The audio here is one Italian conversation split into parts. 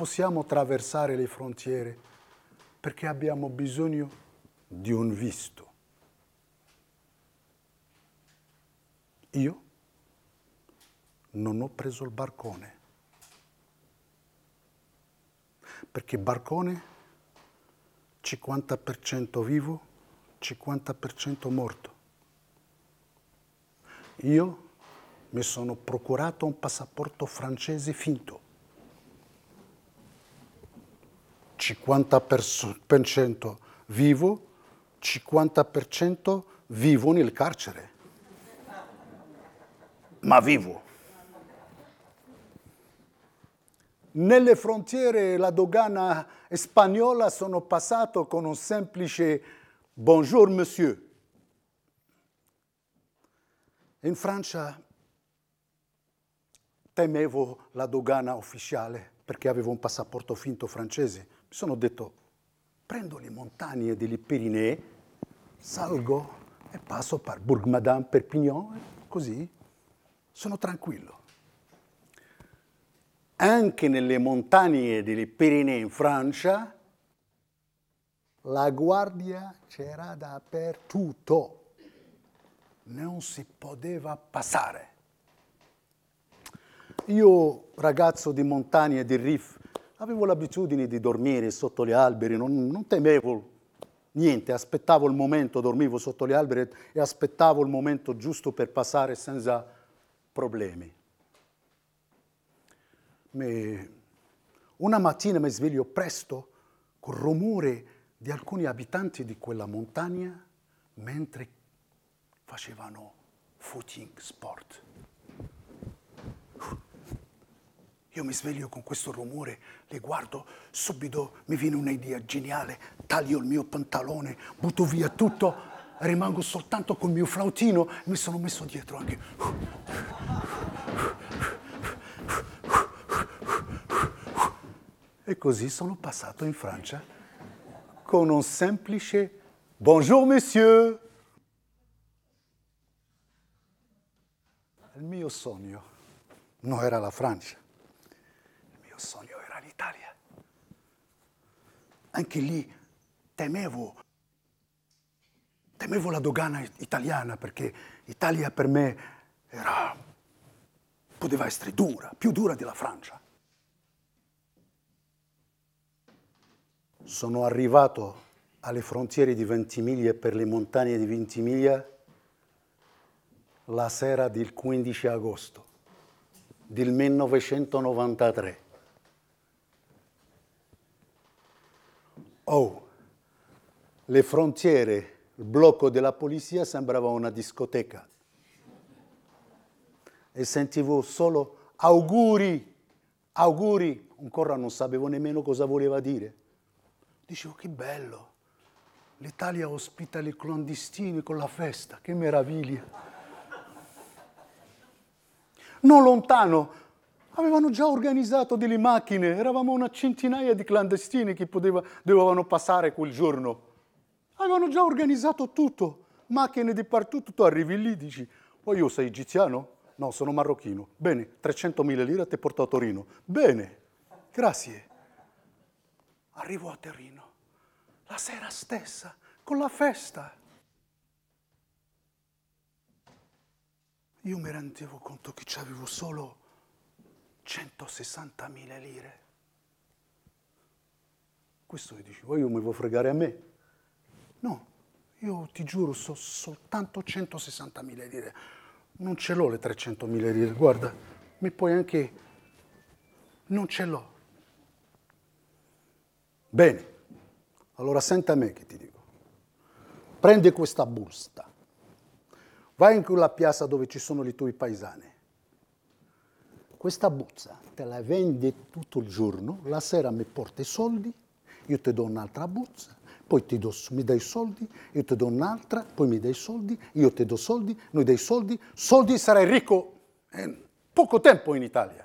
possiamo attraversare le frontiere perché abbiamo bisogno di un visto. Io non ho preso il barcone, perché barcone 50% vivo, 50% morto. Io mi sono procurato un passaporto francese finto. 50% vivo, 50% vivo nel carcere. Ma vivo. Nelle frontiere la dogana spagnola sono passato con un semplice «Bonjour, monsieur». In Francia temevo la dogana ufficiale perché avevo un passaporto finto francese. Mi sono detto, prendo le montagne delle Pirenei, salgo e passo per Bourg-Madame, Perpignan, e così sono tranquillo. Anche nelle montagne delle Pirenei in Francia, la guardia c'era dappertutto. Non si poteva passare. Io, ragazzo di montagna e di Rif, avevo l'abitudine di dormire sotto gli alberi, non temevo niente, aspettavo il momento, dormivo sotto gli alberi e aspettavo il momento giusto per passare senza problemi. Una mattina mi sveglio presto col rumore di alcuni abitanti di quella montagna mentre facevano footing sport. Io mi sveglio con questo rumore, li guardo, subito mi viene un'idea geniale, taglio il mio pantalone, butto via tutto, rimango soltanto col mio flautino e mi sono messo dietro anche. E così sono passato in Francia con un semplice «Bonjour, monsieur». Il mio sogno non era la Francia. Il mio sogno era l'Italia. Anche lì temevo la dogana italiana perché l'Italia per me poteva essere dura, più dura della Francia. Sono arrivato alle frontiere di Ventimiglia per le montagne di Ventimiglia la sera del 15 agosto del 1993. Le frontiere, il blocco della polizia sembrava una discoteca. E sentivo solo auguri, ancora non sapevo nemmeno cosa voleva dire. Dicevo, che bello, l'Italia ospita i clandestini con la festa, che meraviglia. Non lontano, avevano già organizzato delle macchine, eravamo una centinaia di clandestini che dovevano passare quel giorno. Avevano già organizzato tutto, macchine di partito, tu arrivi lì, dici, io sei egiziano? No, sono marocchino. Bene, 300.000 lire ti porto a Torino. Bene, grazie. Arrivo a Torino, la sera stessa, con la festa. Io mi rendevo conto che avevo solo 160.000 lire. Questo mi dicevo, io mi vuoi fregare a me? No, io ti giuro, so soltanto 160.000 lire. Non ce l'ho le 300.000 lire, guarda, mi puoi anche... Non ce l'ho. Bene, allora senta me che ti dico. Prendi questa busta. Vai in quella piazza dove ci sono i tuoi paesani. Questa busta te la vendi tutto il giorno, la sera mi porti i soldi, io ti do un'altra busta, poi mi dai i soldi, io ti do un'altra, poi mi dai i soldi, io ti do soldi, noi dai soldi sarai ricco in poco tempo in Italia.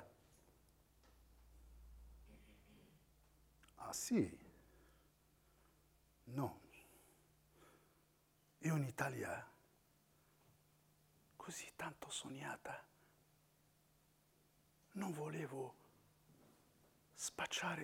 Ah sì? No. Io in Italia... così tanto sognata, non volevo spacciare